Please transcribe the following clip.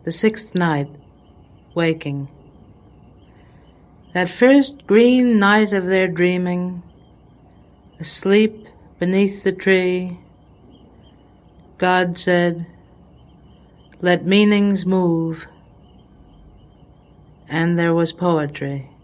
The sixth night, waking. That first green night of their dreaming, asleep beneath the tree, God said, "Let meanings move," and there was poetry.